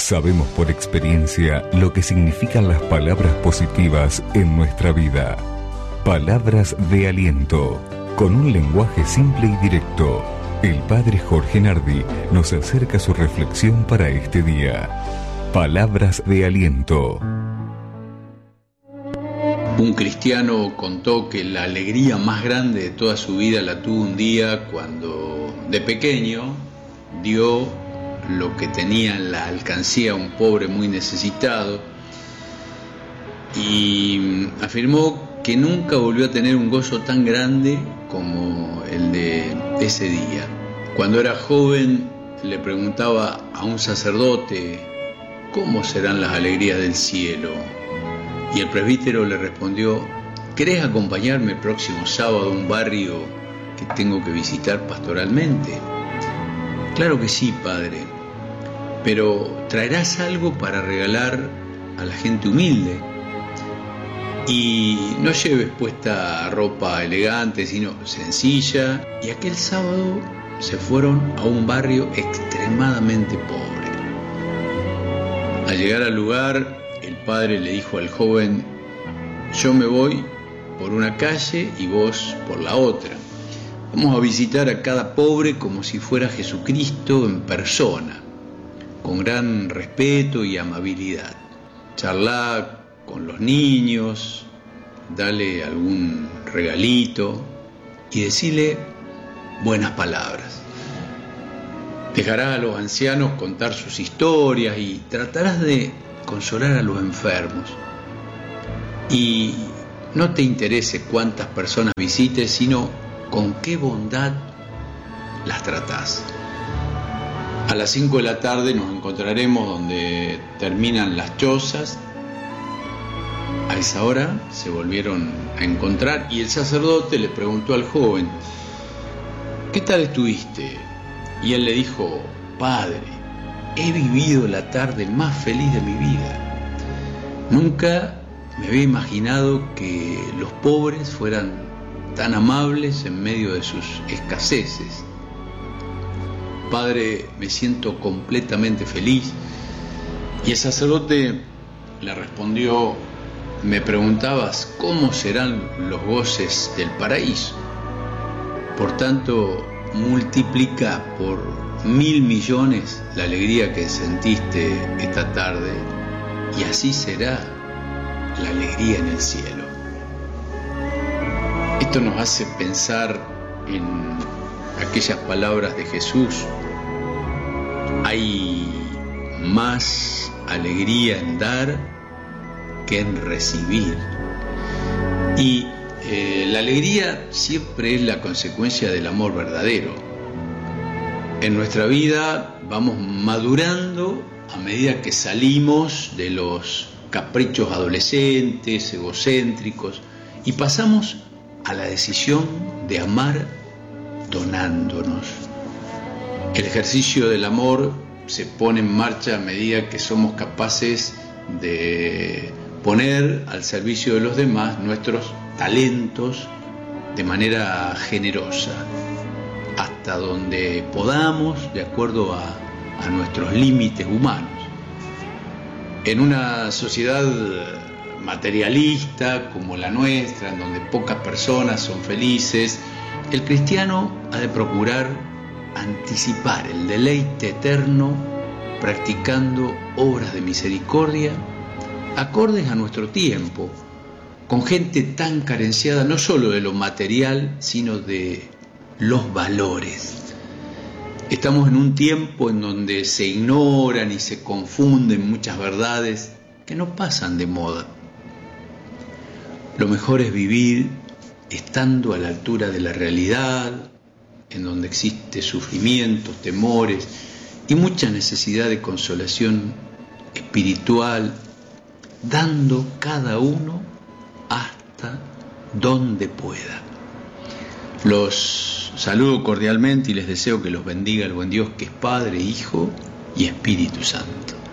Sabemos por experiencia lo que significan las palabras positivas en nuestra vida. Palabras de aliento, con un lenguaje simple y directo. El Padre Jorge Nardi nos acerca su reflexión para este día. Palabras de aliento. Un cristiano contó que la alegría más grande de toda su vida la tuvo un día cuando, de pequeño, dio lo que tenía en la alcancía a un pobre muy necesitado, y afirmó que nunca volvió a tener un gozo tan grande como el de ese día. Cuando era joven le preguntaba a un sacerdote cómo serán las alegrías del cielo, y el presbítero le respondió: ¿querés acompañarme el próximo sábado a un barrio que tengo que visitar pastoralmente? Claro que sí, padre, pero traerás algo para regalar a la gente humilde. Y no lleves puesta ropa elegante, sino sencilla. Y aquel sábado se fueron a un barrio extremadamente pobre. Al llegar al lugar, el padre le dijo al joven: yo me voy por una calle y vos por la otra. Vamos a visitar a cada pobre como si fuera Jesucristo en persona, con gran respeto y amabilidad. Charlá con los niños, dale algún regalito y decile buenas palabras. Dejarás a los ancianos contar sus historias y tratarás de consolar a los enfermos. Y no te interese cuántas personas visites, sino con qué bondad las tratás. A las 5 de la tarde nos encontraremos donde terminan las chozas. A esa hora se volvieron a encontrar y el sacerdote le preguntó al joven: ¿qué tal estuviste? Y él le dijo: padre, he vivido la tarde más feliz de mi vida. Nunca me había imaginado que los pobres fueran tan amables en medio de sus escaseces. Padre, me siento completamente feliz. Y el sacerdote le respondió: me preguntabas cómo serán los goces del paraíso. Por tanto, multiplica por 1.000 millones la alegría que sentiste esta tarde, y así será la alegría en el cielo. Esto nos hace pensar en aquellas palabras de Jesús: hay más alegría en dar que en recibir. Y la alegría siempre es la consecuencia del amor verdadero. En nuestra vida vamos madurando a medida que salimos de los caprichos adolescentes, egocéntricos, y pasamos a la decisión de amar donándonos. El ejercicio del amor se pone en marcha a medida que somos capaces de poner al servicio de los demás nuestros talentos de manera generosa, hasta donde podamos, de acuerdo a nuestros límites humanos. En una sociedad materialista como la nuestra, en donde pocas personas son felices, el cristiano ha de procurar anticipar el deleite eterno practicando obras de misericordia acordes a nuestro tiempo, con gente tan carenciada no solo de lo material, sino de los valores. Estamos en un tiempo en donde se ignoran y se confunden muchas verdades que no pasan de moda. Lo mejor es vivir estando a la altura de la realidad, en donde existe sufrimiento, temores y mucha necesidad de consolación espiritual, dando cada uno hasta donde pueda. Los saludo cordialmente y les deseo que los bendiga el buen Dios, que es Padre, Hijo y Espíritu Santo.